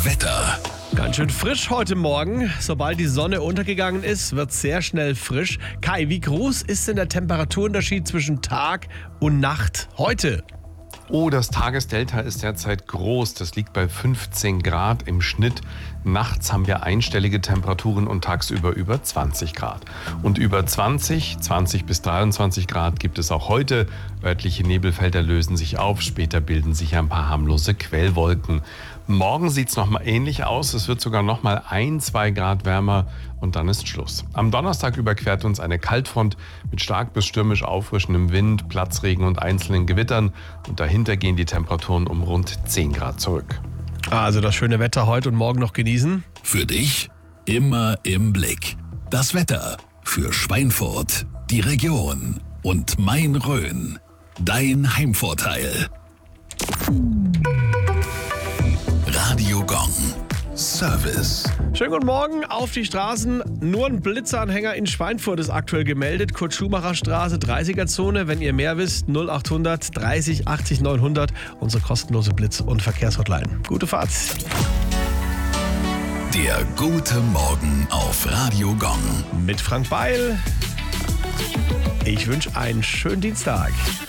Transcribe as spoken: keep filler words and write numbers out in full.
Wetter. Ganz schön frisch heute Morgen. Sobald die Sonne untergegangen ist, wird sehr schnell frisch. Kai, wie groß ist denn der Temperaturunterschied zwischen Tag und Nacht heute? Oh, das Tagesdelta ist derzeit groß. Das liegt bei fünfzehn Grad im Schnitt. Nachts haben wir einstellige Temperaturen und tagsüber über zwanzig Grad. Und über zwanzig, zwanzig bis dreiundzwanzig Grad gibt es auch heute. Örtliche Nebelfelder lösen sich auf. Später bilden sich ein paar harmlose Quellwolken. Morgen sieht es nochmal ähnlich aus. Es wird sogar nochmal ein, zwei Grad wärmer und dann ist Schluss. Am Donnerstag überquert uns eine Kaltfront mit stark bis stürmisch auffrischendem Wind, Platzregen und einzelnen Gewittern. Und dahinter gehen die Temperaturen um rund zehn Grad zurück. Also das schöne Wetter heute und morgen noch genießen. Für dich immer im Blick. Das Wetter für Schweinfurt, die Region und Main-Rhön. Dein Heimvorteil. Radio Gong. Service. Schönen guten Morgen auf die Straßen. Nur ein Blitzanhänger in Schweinfurt ist aktuell gemeldet. Kurt-Schumacher-Straße, dreißiger-Zone. Wenn ihr mehr wisst, null achthundert dreißig achtzig neunhundert. Unsere kostenlose Blitz- und Verkehrshotline. Gute Fahrt. Der gute Morgen auf Radio Gong. Mit Frank Beil. Ich wünsche einen schönen Dienstag.